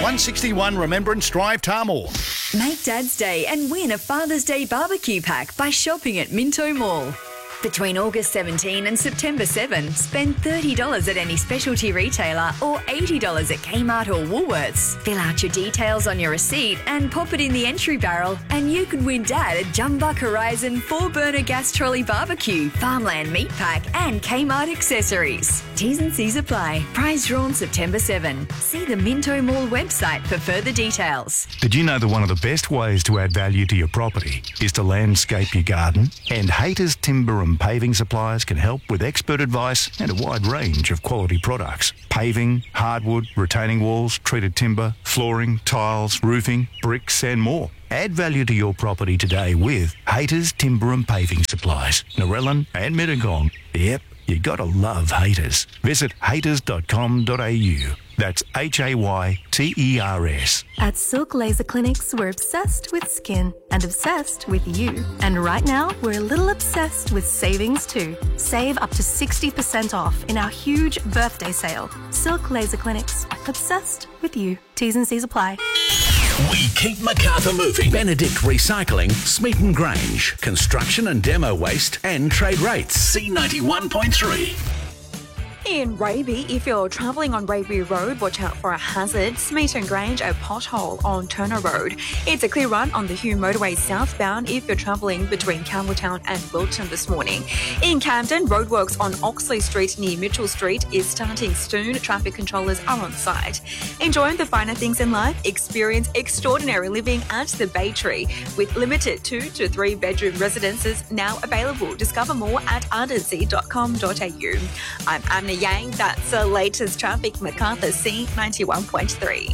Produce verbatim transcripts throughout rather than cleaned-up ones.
one sixty-one Remembrance Drive, Tahmoor. Make Dad's Day and win a Father's Day barbecue pack by shopping at Minto Mall. Between August seventeenth and September seventh, spend thirty dollars at any specialty retailer or eighty dollars at Kmart or Woolworths. Fill out your details on your receipt and pop it in the entry barrel, and you could win Dad a Jumbuck Horizon four burner gas trolley barbecue, Farmland meat pack and Kmart accessories. T's and C's apply. Prize drawn September seventh. See the Minto Mall website for further details. Did you know that one of the best ways to add value to your property is to landscape your garden? And Haters Timber and Paving Suppliers can help with expert advice and a wide range of quality products. Paving, hardwood, retaining walls, treated timber, flooring, tiles, roofing, bricks and more. Add value to your property today with Haters Timber and Paving Supplies, Narellan and Mittagong. Yep, you gotta love Haters. Visit haters dot com dot a u. That's H A Y T E R S. At Silk Laser Clinics, we're obsessed with skin and obsessed with you. And right now, we're a little obsessed with savings too. Save up to sixty percent off in our huge birthday sale. Silk Laser Clinics, obsessed with you. T's and C's apply. We keep Macarthur moving. Benedict Recycling, Smeaton Grange, construction and demo waste and trade rates. C ninety-one point three. In Raby, if you're travelling on Raby Road, watch out for a hazard. Smeaton Grange, a pothole on Turner Road. It's a clear run on the Hume Motorway southbound if you're travelling between Campbelltown and Wilton this morning. In Camden, roadworks on Oxley Street near Mitchell Street is starting soon. Traffic controllers are on site. Enjoying the finer things in life? Experience extraordinary living at the Bay Tree with limited two to three bedroom residences now available. Discover more at ardency dot com dot a u. I'm Amna Yang, that's the latest traffic. Macarthur C ninety-one point three.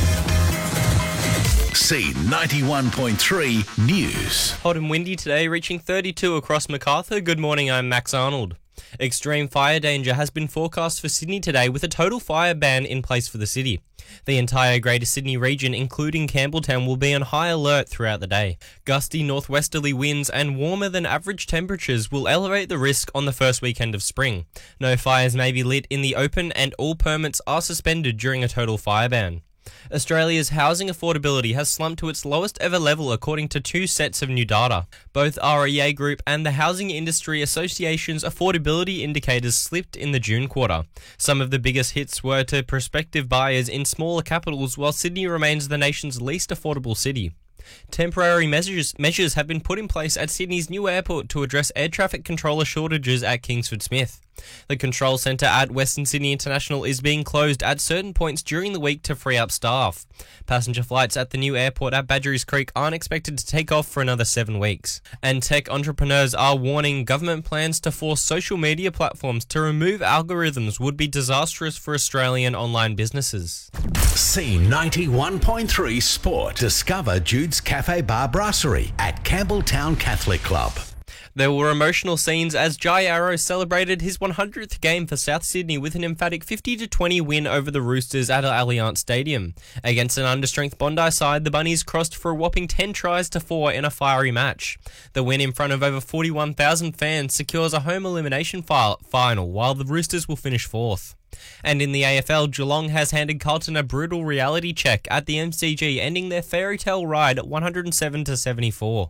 C ninety-one point three News. Hot and windy today, reaching thirty-two across Macarthur. Good morning, I'm Max Arnold. Extreme fire danger has been forecast for Sydney today with a total fire ban in place for the city. The entire Greater Sydney region, including Campbelltown, will be on high alert throughout the day. Gusty northwesterly winds and warmer than average temperatures will elevate the risk on the first weekend of spring. No fires may be lit in the open and all permits are suspended during a total fire ban. Australia's housing affordability has slumped to its lowest ever level according to two sets of new data. Both R E A Group and the Housing Industry Association's affordability indicators slipped in the June quarter. Some of the biggest hits were to prospective buyers in smaller capitals, while Sydney remains the nation's least affordable city. Temporary measures, measures have been put in place at Sydney's new airport to address air traffic controller shortages at Kingsford Smith. The control centre at Western Sydney International is being closed at certain points during the week to free up staff. Passenger flights at the new airport at Badgerys Creek aren't expected to take off for another seven weeks. And tech entrepreneurs are warning government plans to force social media platforms to remove algorithms would be disastrous for Australian online businesses. C ninety-one point three Sport. Discover Jude's Cafe Bar Brasserie at Campbelltown Catholic Club. There were emotional scenes as Jai Arrow celebrated his one hundredth game for South Sydney with an emphatic fifty to twenty win over the Roosters at Allianz Stadium. Against an understrength Bondi side, the Bunnies crossed for a whopping ten tries to four in a fiery match. The win in front of over forty-one thousand fans secures a home elimination final, while the Roosters will finish fourth. And in the A F L, Geelong has handed Carlton a brutal reality check at the M C G, ending their fairy tale ride at one hundred seven to seventy-four.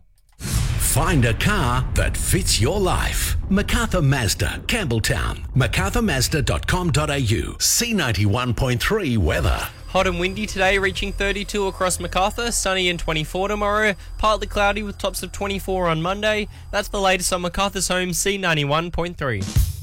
Find a car that fits your life. Macarthur Mazda, Campbelltown. macarthur mazda dot com dot a u. C ninety-one point three weather. Hot and windy today, reaching thirty-two across Macarthur. Sunny and twenty-four tomorrow. Partly cloudy with tops of twenty-four on Monday. That's the latest on Macarthur's home, C ninety-one point three.